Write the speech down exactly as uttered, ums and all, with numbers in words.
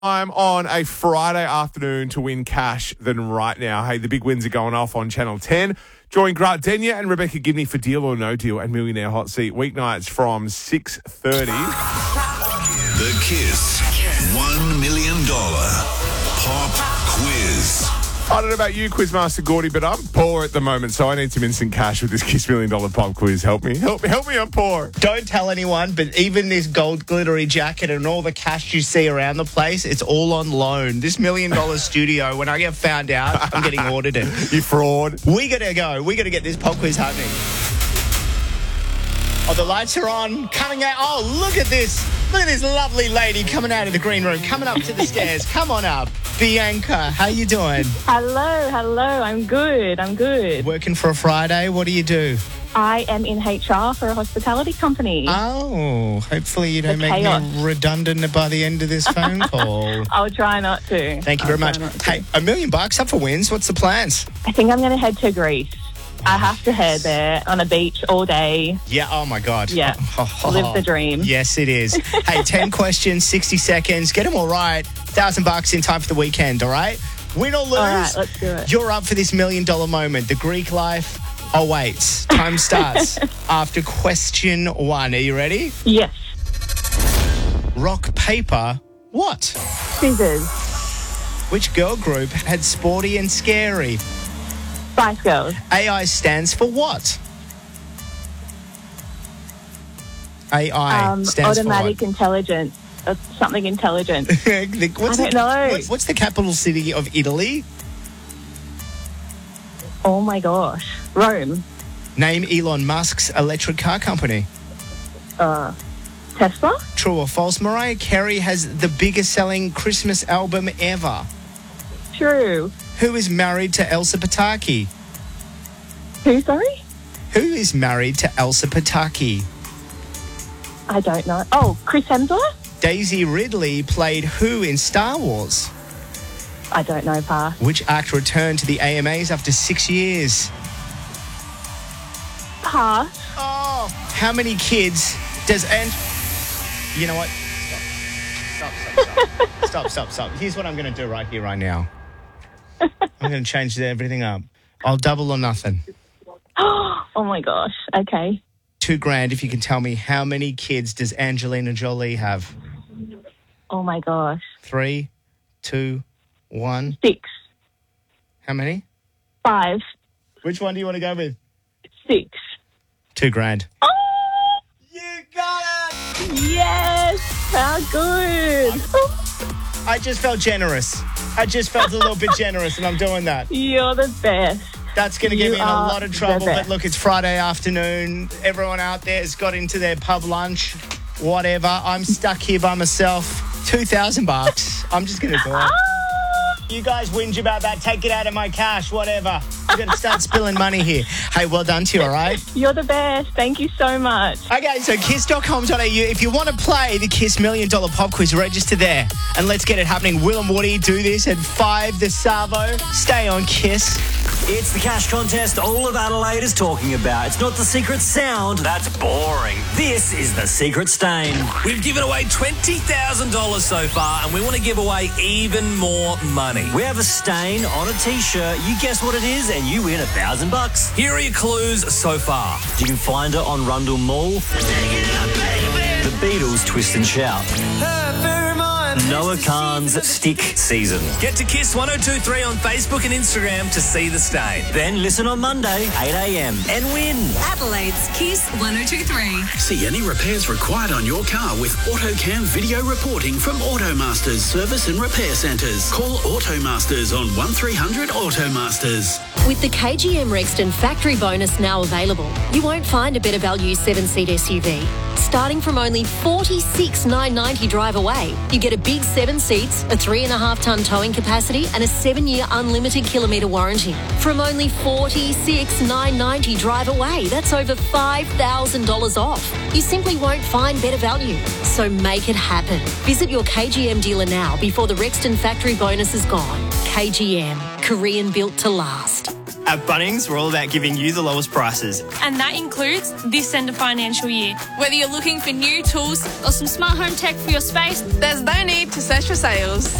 time on a Friday afternoon to win cash than right now. Hey, the big wins are going off on Channel ten. Join Grant Denyer and Rebecca Gibney for Deal or No Deal and Millionaire Hot Seat weeknights from six thirty. The Kiss one million dollars Pop Quiz. I don't know about you, Quizmaster Gordy, but I'm poor at the moment, so I need some instant cash with this Kiss Million Dollar Pop Quiz. Help me. Help me. Help me. I'm poor. Don't tell anyone, but even this gold glittery jacket and all the cash you see around the place, it's all on loan. This million dollar studio, when I get found out, I'm getting audited. You fraud. We got to go. We got to get this pop quiz happening. Oh, the lights are on. Coming out. Oh, look at this. Look at this lovely lady coming out of the green room, coming up to the stairs. Come on up. Bianca, how you doing? Hello, hello. I'm good. I'm good. Working for a Friday. What do you do? I am in H R for a hospitality company. Oh, hopefully you don't The make chaos. me redundant by the end of this phone call. I'll try not to. Thank you I'll very much. try not to. Hey, a million bucks up for wins. What's the plans? I think I'm going to head to Greece. I have to head there on a beach all day. Yeah, oh my God. Yeah, live the dream. Yes, it is. Hey, ten questions, sixty seconds. Get them all right. Thousand bucks in time for the weekend, all right? Win or lose, All right, let's do it. you're up for this million dollar moment. The Greek life awaits. Time starts after question one. Are you ready? Yes. Rock, paper, what? Scissors. Which girl group had Sporty and Scary? Spice Girls. A I stands for what? A I Um, stands automatic for intelligence. Uh, something intelligent. what? The- what's I don't the, know. what- what's the capital city of Italy? Oh my gosh. Rome. Name Elon Musk's electric car company. Uh, Tesla. True or false? Mariah Carey has the biggest selling Christmas album ever. True. Who is married to Elsa Pataki? Who, sorry? Who is married to Elsa Pataki? I don't know. Oh, Chris Hemsworth? Daisy Ridley played who in Star Wars? I don't know, Pa. Which act returned to the A M As after six years? Pa. Oh, how many kids does and you know what? Stop, stop, stop, stop, stop, stop, stop. Here's what I'm going to do right here, right now. I'm going to change everything up. I'll double or nothing. Oh my gosh. Okay. Two grand if you can tell me how many kids does Angelina Jolie have? Oh my gosh. Three, two, one. Six. How many? Five. Which one do you want to go with? Six. Two grand. Oh, You got it! yes. How good. I just felt generous. I just felt a little bit generous, and I'm doing that. You're the best. That's going to get You me in a are lot of the trouble. But best. look, it's Friday afternoon. Everyone out there has got into their pub lunch, whatever. I'm stuck here by myself. Two thousand bucks. I'm just going to do it. You guys whinge about that. Take it out of my cash, whatever. I'm going to start spilling money here. Hey, well done to you, all right? You're the best. Thank you so much. Okay, so kiss dot com dot a u. If you want to play the Kiss Million Dollar Pop Quiz, register there. And let's get it happening. Will and Woody do this at five the Savo. Stay on Kiss. It's the cash contest all of Adelaide is talking about. It's not the secret sound. That's boring. This is the secret stain. We've given away twenty thousand dollars so far, and we want to give away even more money. We have a stain on a T-shirt. You guess what it is, and you win a thousand bucks. Here are your clues so far. You can find it on Rundle Mall. The Beatles Twist and Shout. Noah Khan's Stick Season. Get to Kiss one oh two three on Facebook and Instagram to see the stain. Then listen on Monday, eight a m and win. Adelaide's Kiss one oh two three. See any repairs required on your car with AutoCam video reporting from Automasters Service and Repair Centres. Call Automasters on one three hundred Automasters. With the K G M Rexton factory bonus now available, you won't find a better value seven-seat S U V. Starting from only forty-six thousand nine hundred ninety drive away, you get a big seven seats, a three and a half tonne towing capacity and a seven-year unlimited kilometre warranty. From only forty-six thousand nine hundred ninety drive away, that's over five thousand dollars off. You simply won't find better value. So make it happen. Visit your K G M dealer now before the Rexton factory bonus is gone. K G M, Korean built to last. At Bunnings, we're all about giving you the lowest prices. And that includes this end of financial year. Whether you're looking for new tools or some smart home tech for your space, there's no need to search for sales.